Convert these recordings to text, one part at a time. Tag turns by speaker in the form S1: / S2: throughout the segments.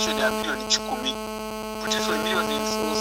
S1: projection ya milioni 10 kuti for milioni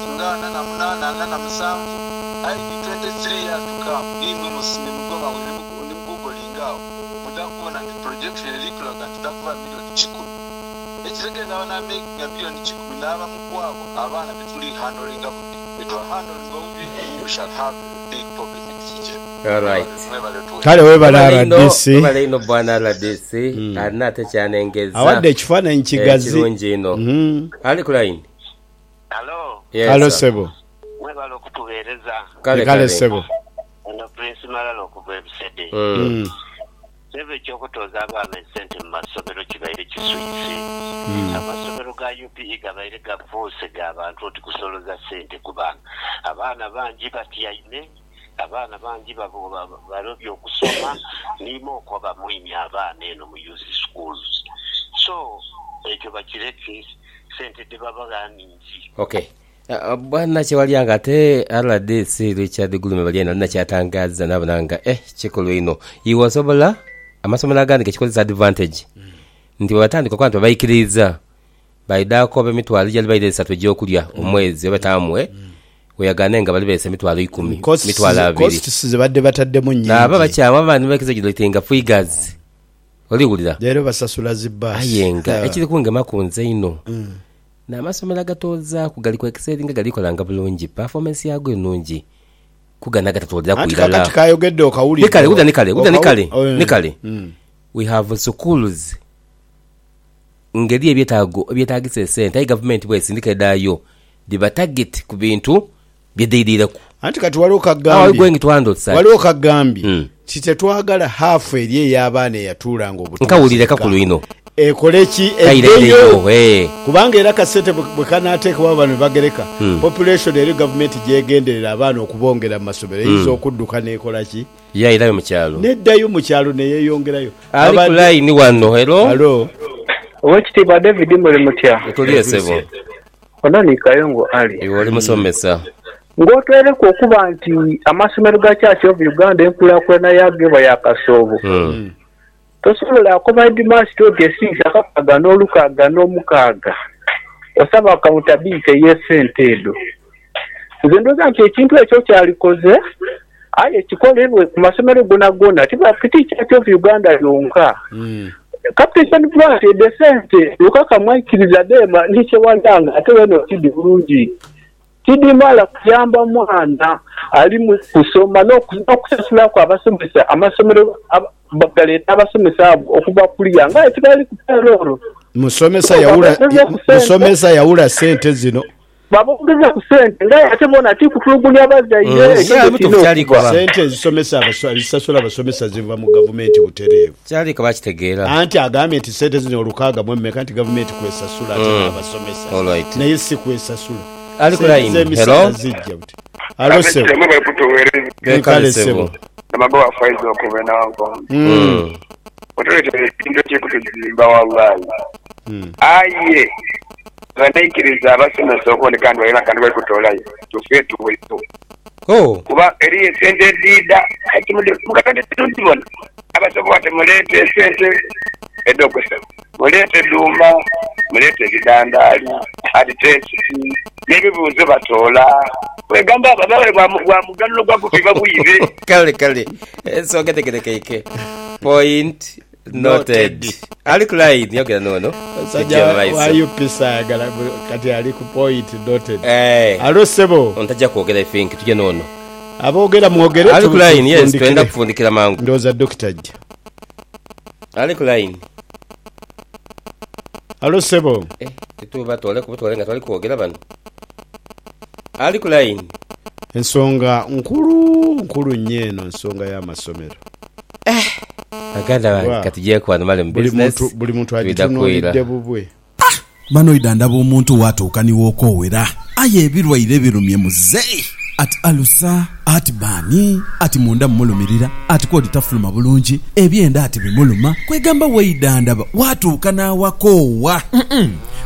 S1: 887 23 yatuka imwe musime mugoma uri Google ingao mudakuona ndi projection erikula kanti dakuva milioni 10 echireke naona mega milioni 10 nava mukwabo abana betuli handling of it handling of we shall have big problem in future.
S2: All right.
S3: Kale webala RDC.
S2: Webala ino bwana RDC. Anate chanengeza.
S3: Awade chifana nchigazi.
S2: Chirunji ino. Ali kulaini.
S4: Hello.
S2: Yes.
S3: Hello sebo.
S4: Webala okutubereza.
S3: Kale sebo.
S4: Ono Prince Malalo kubwebisede. Sebe chokotoza abana sente mu masomero kibaire kisuyisi. Amasomero ga UPE gabaire gavuse g'abantu oti kusoloza sente kubanga abaana bangi batyaine abaana bangi balobye okusoma nimo okuba mwimi abaana eno mu youth schools. So ekyo bakireke sente tebabaga ningi.
S2: Okay. Bwana Chewalianga ate RDC Richard Gulume baliena na kyatangaza nabanga chikolo ino iwasobola amasomero agandi kikozesa advantage ndi batandika kwantu bayikiriza baidako bemitwalo yali bayide 3 gyokulya omwezi batamwe weyaganenga bali bese mitwalo 10 mitwalo 2
S3: costs zibadde bataddemu nyingi
S2: na baba kyama abantu bakize gilotenga figures oli ulira
S3: lero basasula zibasi
S2: ayenga ekiri kunga makunze ino na amasomero agatoza kugali ku excelling galikolanga bulungi performance yago nungi kugana gatatoza kuigala
S3: kati kayogedde okawuli
S2: nikale we have schools ngeri ebyetagise sente government bwesi ndikedayo diba target ku bintu byedeidira ku
S3: anti kati waliwo kagambi kitetwagala half eri y'abaana eyatuulanga obutuuzi
S2: nkawulire kakulu ino
S3: ekoleki edeyo kubanga era kasente bwe kanaateekawo abantu bagereka population eri government gyegenderera abaana okubongera mu masomero eyinza okudduka n'ekolaki
S2: yairayo mu kyalo
S3: neddayo mu kyalo neyeeyongerayo
S2: ali ku line wano hello
S5: Owekitiibwa David muli mutya
S2: tuliye sebo
S5: onani Kayongo ali
S2: iwoli musomesa
S5: ng'otwereka okuba nti amasomero ga Church of Uganda enkulaakulana yaageba yakasoobo tosobola kuba headmaster ogesiisa akaga n'olukaaga n'omukaaga osaba accountability y'essente edo nze ndowooza nti ekintu ekyo kyalikoze aye ekikolebwe ku masomero gonna tibafiti Church of Uganda yonka Captain Brant de sente lukaka mwaikiriza dema nikyewalanga ate weno kidi bulungi kidi mala kuyamba mwana ali mu kusoma n'okusasula kwa abasomesa amasomero bagaleta abasomesa okuba kuliya nga ekibali kupeloro
S3: musomesa yawula sente zino
S5: babongeza ku sente nga ate bona ati kutulugunya abazaire
S3: sente zisomesa abasomesa abasomesa ziva mu government butereevu
S2: kyali ko bakitegeera
S3: anti agambye nti sente zino olukaaga mu mmeka nti government kwesasula ate abasomesa
S2: alright
S3: naye si kwesasula
S2: ali ku line hello
S3: alo sebo kale sebo
S6: namabawa faizo okubena wanko otulete ekintu kyekutuzimba wallahi aye banayikiriza abasomesa okuboneka nti balina kandi bali kutolayo tufe tuweso kuba eri esente dida mukakati tutibona abasobola temuleete esente edokwesema muleete duuma muleete ebidandaali aditesi n'ebibuuzo batoola wegamba ababale bwa muganulo gwa kufiba bwibe
S2: kale sogetegerekeike point noted ali ku line yogera nono
S3: wayo pisa agala kati ali ku point noted alo sebo
S2: ontajja kwogera ifinki tuje nono
S3: aboogera mwogere
S2: ali ku line yes twenda kufundikira mangu
S3: ndoza doctor jja
S2: ali ku line
S3: alo sebo
S2: tuba tole nga twali kwogera bano ali ku line
S3: ensonga nkulu nyeeno ensonga y'amasomero
S2: aganda katije kwa normale mu business
S3: buli muntu agitunulidde bubwe
S7: bano idandaba omuntu watuukaniwa okwowera aye ebirwaire birumye muzeyi ati alusa ati bani ati munda mulumirira ati kodi tafuluma bulungi ebyenda ati bimuluma kwegamba weidandaba watuuka n'awakoowa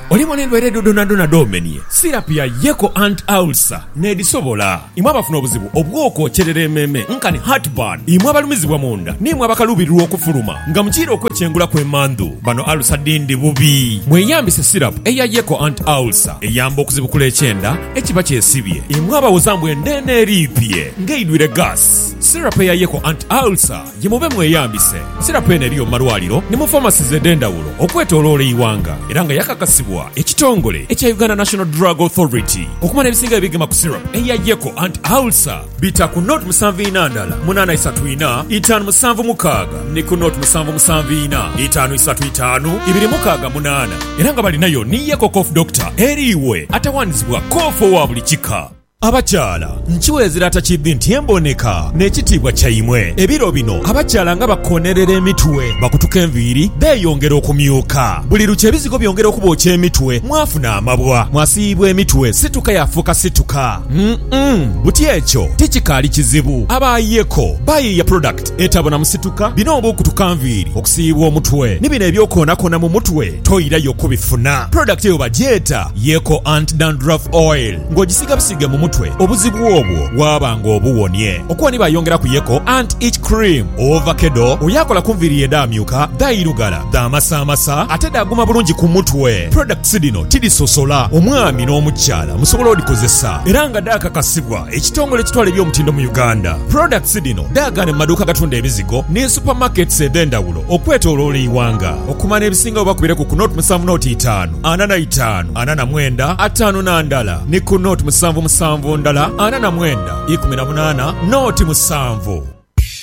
S8: Olimo n'endwaire dodonadona domenie sirapu ya Yeko Anti-Ulcer n'edisobola imwe abafuna obuzibu obw'okwokyerera emmeeme nkani heartburn, imwe abalumizibwa munda n'imwe abakaluubirirwa okufuluma nga mukiira okwekyengula kw'emmandu bano alusa dindi bubi. Mweyambise sirapu eya Yeko Anti-Ulcer eyamba okuzibukula ekyenda ekiba kyesibye, imwe abawoza mbwe endeene eriipye ng'eidwire gas. Sirapu eya Yeko Anti-Ulcer ye mube mweyambise. Sirapu eno eriyo mu malwaliro ne mu pharmacies ez'endawulo okwetooloola eiwanga era nga yakakasibwa ekitongole ekya Uganda National Drug Authority. Okumala ebisinga ebigema ku syrup eya Yeko Anti-Ulcer bita ku note 74 834 576 ne ku note 774 535 268 era nga bali nayo ni Yeko Cough Doctor eriwe atawanizibwa koofo wa buli kika. Abakyala nkiweezera atakiddi nti emboneka n'ekitiibwa kyayimwe. Ebiro bino abakyala nga bakonerera emitwe bakutuka enviiri beeyongera okumyuka. Buli lukya ebizigo byongera okubookya emitwe mwafuna amabwa mwasiibwa emitwe situka yafuuka situka. Buti ekyo tikikaali kizibu. Aba Yeko bayiiya product etabona musituka bino obukutuka nviiri okusiibwa omutwe ne bino ebyokoonakoona mu mutwe toyirayo kubifuna. Product eyo bagyeta Yeko Anti-Dandruff Oil ng'ogisiga busige mu mutwe obuzibu obwo bwabanga obuwonye. Okuwani bayongera ku Yeko Anti-Itch Cream Ovakedo oyakola ku nviiri edamyuka dayirugala damasamasa ate daguma bulungi ku mutwe. Products dino tidisosola omwami n'omukyala musobola odikozesa era nga dakakasibwa ekitongole ekitwala ebyomutindo mu Uganda. Products dino dagane mu maduuka gatunda ebizigo ne supermarkets ed'endawulo okwetooloola eiwanga. Okumana ebisinga obakubire ku note 75 45 49 54 ne ku note 77 ndala 49 18 noti 7.